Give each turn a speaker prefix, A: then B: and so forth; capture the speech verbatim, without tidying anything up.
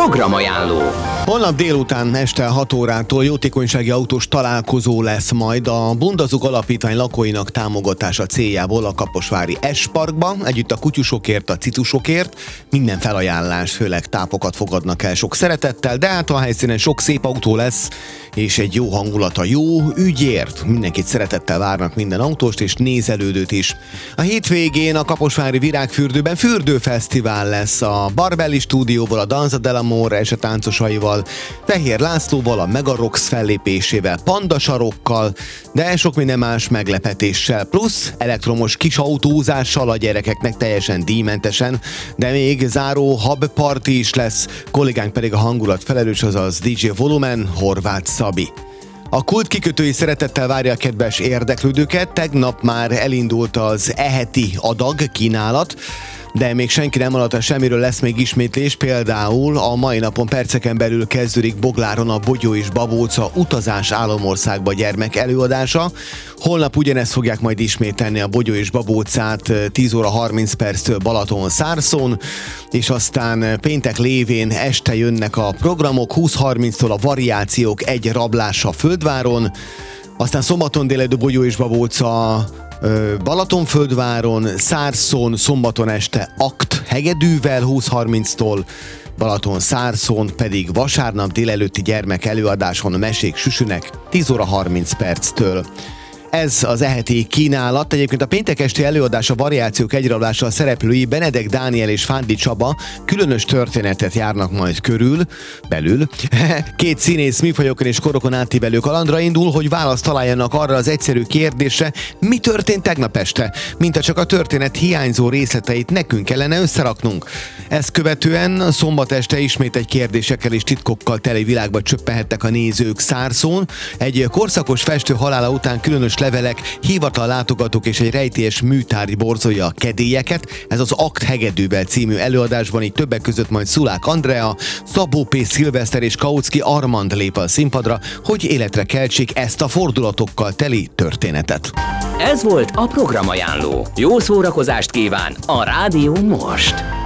A: Programajánló.
B: Holnap délután este hat órától jótékonysági autós találkozó lesz majd a Bundazug Alapítvány lakóinak támogatása céljából a Kaposvári S-parkban, együtt a kutyusokért, a cicusokért. Minden felajánlás, főleg tápokat fogadnak el sok szeretettel, de hát a helyszínen sok szép autó lesz, és egy jó hangulat a jó ügyért. Mindenkit szeretettel várnak, minden autóst és nézelődőt is. A hétvégén a Kaposvári Virágfürdőben fürdőfesztivál lesz a Barbelli stúdióval, a Danza dell'Amore és a táncosaival, Fehér Lászlóval, a Megarox fellépésével, pandasarokkal, de sok minden más meglepetéssel, plusz elektromos kis autózással a gyerekeknek teljesen díjmentesen, de még záró hub party is lesz, kollégánk pedig a hangulat felelős, azaz dé dzsé Volumen, Horváth Szabi. A Kult kikötői szeretettel várja a kedves érdeklődőket, tegnap már elindult az eheti adag kínálat, de még senki nem alatt semmiről, lesz még ismétlés, például a mai napon perceken belül kezdődik Bogláron a Bogyó és Babóca utazás álomországba gyermek előadása. Holnap ugyanezt fogják majd ismételni, a Bogyó és Babócát tíz óra harminc perctől Balaton-Szárszón, és aztán péntek lévén este jönnek a programok, húsz harminctól a variációk egy rablása Földváron, aztán szombaton délelőtt Bogyó és Babóca Balatonföldváron, Szárszón szombaton este akt hegedűvel húsz harminctól, Balaton-Szárszón pedig vasárnap délelőtti gyermek előadáson mesék süsünek tíz óra harminc perctől. Ez az eheti kínálat. Egyébként a péntek esti előadás a variációk egyrablással szereplői Benedek Dániel és Fándi Csaba különös történetet járnak majd körül, belül. Két színész műfajokon és korokon átívelő kalandra indul, hogy választ találjanak arra az egyszerű kérdésre, mi történt tegnap este, mint csak a történet hiányzó részleteit nekünk kellene összeraknunk. Ezt követően szombat este ismét egy kérdésekkel és titkokkal teli világba csöppenhettek a nézők Szárszón. Egy korszakos festő halála után különös levelek, hivatal látogatók és egy rejtélyes műtárgy borzolja a kedélyeket. Ez az Akt hegedűvel című előadásban így többek között majd Szulák Andrea, Szabó P. Szilveszter és Kautsky Armand lép a színpadra, hogy életre keltsék ezt a fordulatokkal teli történetet.
A: Ez volt a Programajánló. Jó szórakozást kíván a Rádió most!